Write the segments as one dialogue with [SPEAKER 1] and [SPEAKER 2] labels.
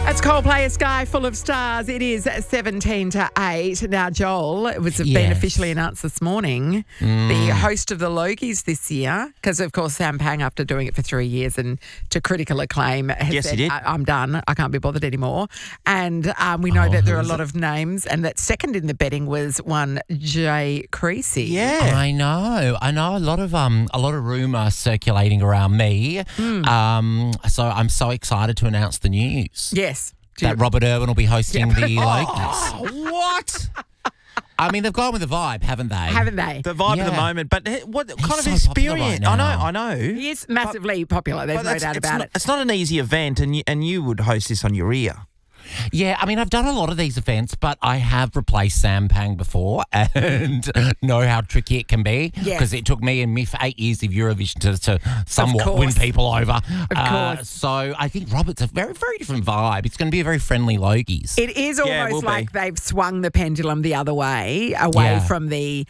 [SPEAKER 1] It's Coldplay, a sky full of stars. It is 17 to 8. Now, Joel, it was been officially announced this morning, the host of the Logies this year, because, of course, Sam Pang, after doing it for 3 years and to critical acclaim, has said,
[SPEAKER 2] he did.
[SPEAKER 1] I'm done. I can't be bothered anymore. And we know that there are a lot of names, and that second in the betting was one Jay Creasy.
[SPEAKER 2] Yeah.
[SPEAKER 3] I know a lot of rumour circulating around me. So I'm so excited to announce the news.
[SPEAKER 1] Yes.
[SPEAKER 3] That Robert Irwin will be hosting the Logies.
[SPEAKER 2] Oh, what?
[SPEAKER 3] I mean, they've gone with the vibe, haven't they?
[SPEAKER 1] Haven't they?
[SPEAKER 2] The vibe of the
[SPEAKER 3] Yeah.
[SPEAKER 2] moment. But what kind of
[SPEAKER 3] so popular
[SPEAKER 2] experience?
[SPEAKER 3] right now.
[SPEAKER 2] I know.
[SPEAKER 1] He is massively popular. There's no doubt about it.
[SPEAKER 2] It's not an easy event, and you would host this on your ear.
[SPEAKER 3] Yeah, I mean, I've done a lot of these events, but I have replaced Sam Pang before and know how tricky it can be.
[SPEAKER 1] Yes.
[SPEAKER 3] Because it took me and Miff 8 years of Eurovision to somewhat win people over.
[SPEAKER 1] Of course.
[SPEAKER 3] So I think Robert's a very, very different vibe. It's going to be a very friendly Logies.
[SPEAKER 1] It is
[SPEAKER 2] Yeah, it
[SPEAKER 1] almost
[SPEAKER 2] will
[SPEAKER 1] like
[SPEAKER 2] be.
[SPEAKER 1] they've swung the pendulum the other way, away
[SPEAKER 3] Yeah.
[SPEAKER 1] from the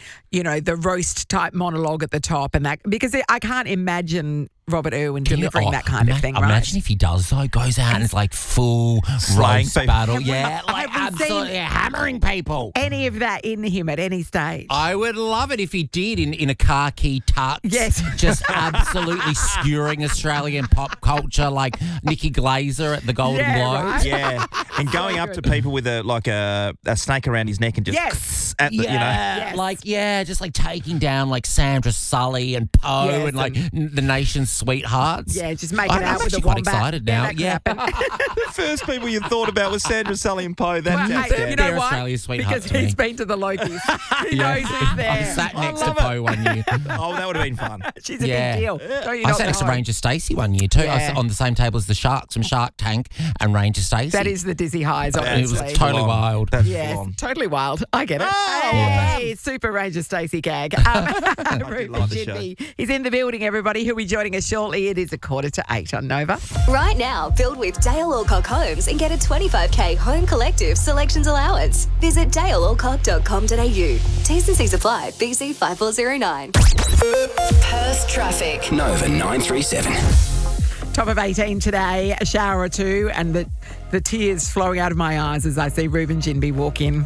[SPEAKER 1] roast type monologue at the top, and that, because I can't imagine Robert Irwin delivering that kind of thing, right?
[SPEAKER 3] Imagine if he does, though, goes out and it's like full
[SPEAKER 2] Slaying
[SPEAKER 3] roast
[SPEAKER 2] people.
[SPEAKER 3] battle. Yeah, like
[SPEAKER 1] have we seen
[SPEAKER 3] absolutely hammering people.
[SPEAKER 1] Any of that in him at any stage.
[SPEAKER 3] I would love it if he did in a khaki tux.
[SPEAKER 1] Yes.
[SPEAKER 3] Just absolutely skewering Australian pop culture like Nikki Glazer at the Golden
[SPEAKER 1] Yeah,
[SPEAKER 3] Globes.
[SPEAKER 1] right.
[SPEAKER 2] Yeah. And going up to people with a snake around his neck and just
[SPEAKER 1] Yes.
[SPEAKER 2] at the,
[SPEAKER 3] Yeah,
[SPEAKER 1] Yes.
[SPEAKER 3] just like taking down like Sandra Sully and Poe
[SPEAKER 1] Yes,
[SPEAKER 3] and like the nation's sweethearts.
[SPEAKER 1] Yeah, just making
[SPEAKER 3] I'm
[SPEAKER 1] out with a
[SPEAKER 3] actually quite
[SPEAKER 1] wombat.
[SPEAKER 3] excited now.
[SPEAKER 1] that could happen.
[SPEAKER 2] The first people you thought about was Sandra Sully and Poe.
[SPEAKER 1] Well,
[SPEAKER 2] That's
[SPEAKER 1] hey, you know
[SPEAKER 3] They're
[SPEAKER 1] why?
[SPEAKER 3] Australia's sweethearts
[SPEAKER 1] Because
[SPEAKER 3] to me.
[SPEAKER 1] he's been to the Logies. He knows who's there.
[SPEAKER 3] I sat next to
[SPEAKER 2] love it.
[SPEAKER 3] Poe one year.
[SPEAKER 2] Oh, that would have been fun.
[SPEAKER 1] She's a
[SPEAKER 3] Yeah.
[SPEAKER 1] big deal. Don't you
[SPEAKER 3] I
[SPEAKER 1] not
[SPEAKER 3] sat next to
[SPEAKER 1] know?
[SPEAKER 3] Ranger Stacey one year too. I
[SPEAKER 1] Yeah.
[SPEAKER 3] was on the same table as the Sharks from Shark Tank and Ranger Stacey.
[SPEAKER 1] That is the dizzy highs,
[SPEAKER 3] It
[SPEAKER 1] obviously.
[SPEAKER 3] was totally
[SPEAKER 2] Full on.
[SPEAKER 3] wild.
[SPEAKER 2] That's
[SPEAKER 1] Yes,
[SPEAKER 2] full on.
[SPEAKER 1] totally wild. I get it.
[SPEAKER 2] Oh,
[SPEAKER 1] Hey, Super Ranger Stacey gag. Rupert
[SPEAKER 2] love the show.
[SPEAKER 1] Shinby. He's in the building, everybody. He'll be joining us shortly. It is 7:45 on Nova.
[SPEAKER 4] Right now, build with Dale Alcock Homes and get a 25k home collective selections allowance. Visit dalealcock.com.au. T's and C's apply. BC 5409. Perth traffic.
[SPEAKER 5] Nova 937.
[SPEAKER 1] Top of 18 today, a shower or two, and the tears flowing out of my eyes as I see Reuben Ginby walk in.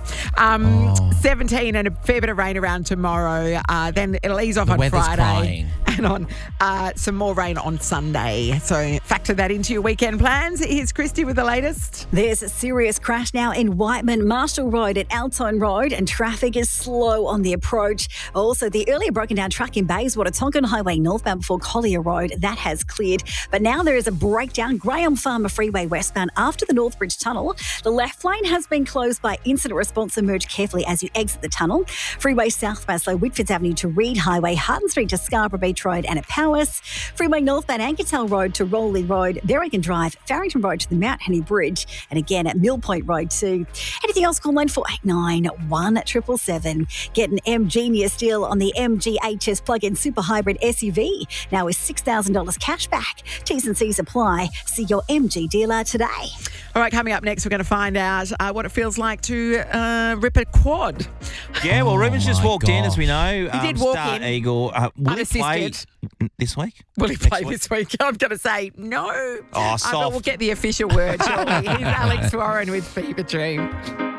[SPEAKER 1] 17 and a fair bit of rain around tomorrow. Then it'll ease off
[SPEAKER 3] The
[SPEAKER 1] on
[SPEAKER 3] weather's
[SPEAKER 1] Friday.
[SPEAKER 3] crying.
[SPEAKER 1] And on some more rain on Sunday. So factor that into your weekend plans. Here's Christy with the latest.
[SPEAKER 6] There's a serious crash now in Whiteman, Marshall Road and Altone Road, and traffic is slow on the approach. Also, the earlier broken down truck in Bayswater, Tonkin Highway northbound before Collier Road, that has cleared. But now there is a breakdown, Graham Farmer Freeway westbound after the Northbridge Tunnel. The left lane has been closed by incident response, so merge carefully as you exit the tunnel. Freeway southbound, slow Whitfords Avenue to Reed Highway, Hutton Street to Scarborough Beach Road and at Powys. Freeway northbound Ankertel Road to Rowley Road, Berwick Drive, Farrington Road to the Mount Henry Bridge, and again at Mill Point Road too. Anything else, call 9489 1777. Get an M-Genius deal on the MGHS plug-in super hybrid SUV, now with $6,000 cash back. T's and C's apply. See your MG dealer today.
[SPEAKER 1] All right, coming up next, we're going to find out what it feels like to rip a quad.
[SPEAKER 2] Yeah, well, Reuben's just
[SPEAKER 3] my
[SPEAKER 2] walked in, as we know.
[SPEAKER 1] He did walk
[SPEAKER 2] Star
[SPEAKER 1] in.
[SPEAKER 2] Eagle. Will he play
[SPEAKER 1] Unassisted.
[SPEAKER 2] this week?
[SPEAKER 1] Will he
[SPEAKER 2] Next
[SPEAKER 1] play
[SPEAKER 2] week?
[SPEAKER 1] this week? I'm going to say no.
[SPEAKER 2] Oh,
[SPEAKER 1] But
[SPEAKER 2] soft.
[SPEAKER 1] we'll get the official word shortly. Here's Alex Warren with Fever Dream.